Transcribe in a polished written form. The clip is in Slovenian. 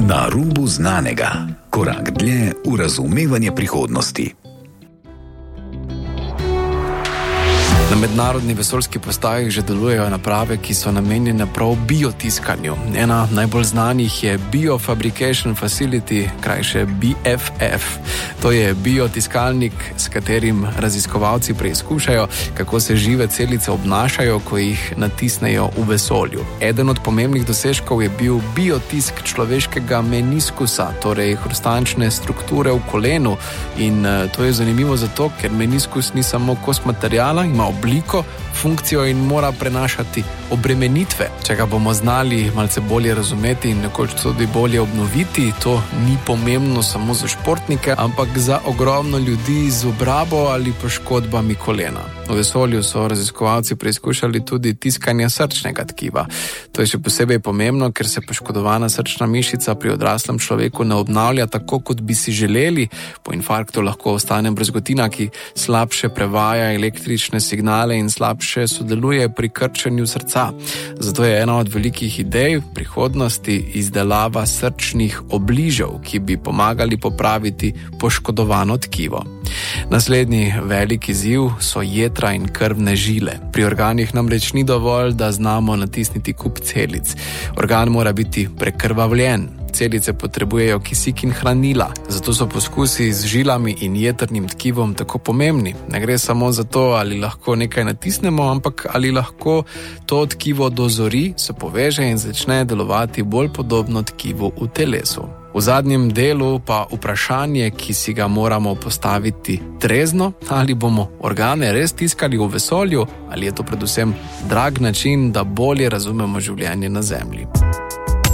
Na rubu znanega. Korak dlje v razumevanje prihodnosti. Na mednarodni vesoljski postaji že delujejo naprave, ki so namenjene prav biotiskanju. Ena najbolj znanih je Biofabrication Facility, krajše BFF. To je biotiskalnik, s katerim raziskovalci preizkušajo, kako se žive celice obnašajo, ko jih natisnejo v vesolju. Eden od pomembnih dosežkov je bil biotisk človeškega meniskusa, torej hrustančne strukture v kolenu. In to je zanimivo zato, ker meniskus ni samo kos materiala, ima obliko, funkcijo in mora prenašati obremenitve. Če ga bomo znali malce bolje razumeti in nekoč tudi bolje obnoviti, to ni pomembno samo za športnike, ampak za ogromno ljudi z obrabo ali poškodbami kolena. V vesolju so raziskovalci preizkušali tudi tiskanje srčnega tkiva. To je še posebej pomembno, ker se poškodovana srčna mišica pri odraslem človeku ne obnavlja tako, kot bi si želeli. Po infarktu lahko ostane brazgotina, ki slabše prevaja električne signale in slabše sodeluje pri krčenju srca. Zato je ena od velikih idej prihodnosti izdelava srčnih obližev, ki bi pomagali popraviti poškodovano tkivo. Naslednji veliki izziv so jetra in krvne žile. Pri organih namreč ni dovolj, da znamo natisniti kup celic. Organ mora biti prekrvavljen. Celice potrebujejo kisik in hranila. Zato so poskusi z žilami in jetrnim tkivom tako pomembni. Ne gre samo za to, ali lahko nekaj natisnemo, ampak ali lahko to tkivo dozori, se poveže in začne delovati bolj podobno tkivu v telesu. V zadnjem delu pa vprašanje, ki si ga moramo postaviti trezno, ali bomo organe res tiskali v vesolju, ali je to predvsem drag način, da bolje razumemo življenje na Zemlji.